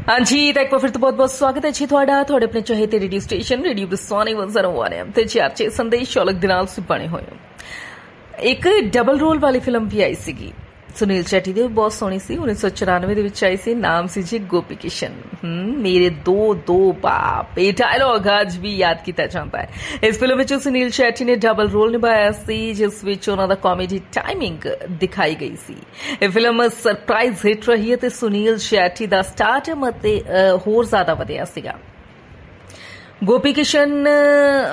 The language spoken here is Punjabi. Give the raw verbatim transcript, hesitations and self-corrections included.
हाँ जी, तो एक बार फिर तो बहुत बहुत स्वागत है जी ਤੁਹਾਡਾ ਤੁਹਾਡੇ ਆਪਣੇ ਚਾਹਤੇ ਰੇਡੀਓ ਸਟੇਸ਼ਨ ਰੇਡੀਓ ਬਸਵਾਨੀ ਇੱਕ ਸੌ ਇੱਕ ਐਮ ਤੇ ਚਰਚੇ ਸੰਦੇਸ਼ ਸ਼ੌਲਕ ਦੇ ਨਾਲ ਸੁ ਬਣੇ ਹੋਏ ਇੱਕ ਡਬਲ ਰੋਲ ਵਾਲੀ ਫਿਲਮ ਵੀ ਆਈ ਸੀਗੀ ਸੁਨੀਲ ਸ਼ੈਟੀ ਦੀ, ਬਹੁਤ ਸੋਹਣੀ ਸੀ। उन्नीस सौ चौरानवे ਦੇ ਵਿੱਚ ਆਈ ਸੀ। ਨਾਮ ਸੀ ਜੀ ਗੋਪੀ ਕਿਸ਼ਨ। ਮੇਰੇ ਦੋ ਦੋ ਬਾਪ, ਇਹ ਡਾਇਲੌਗ ਅੱਜ ਵੀ ਯਾਦ ਕੀਤਾ ਜਾਂਦਾ ਹੈ। ਇਸ ਫਿਲਮ ਵਿੱਚ ਸੁਨੀਲ ਸ਼ੈਟੀ ਨੇ ਡਬਲ ਰੋਲ ਨਿਭਾਇਆ ਸੀ, ਜਿਸ ਵਿੱਚ ਉਹਨਾਂ ਦਾ ਕਾਮੇਡੀ ਟਾਈਮਿੰਗ ਦਿਖਾਈ ਗਈ ਸੀ। ਇਹ ਫਿਲਮ ਸਰਪ੍ਰਾਈਜ਼ ਹਿੱਟ ਰਹੀ ਹੈ ਤੇ ਸੁਨੀਲ ਸ਼ੈਟੀ ਦਾ ਸਟਾਰਡਮ ਅਤੇ ਹੋਰ ਜ਼ਿਆਦਾ ਵਧਿਆ ਸੀਗਾ। ਗੋਪੀ ਕਿਸ਼ਨ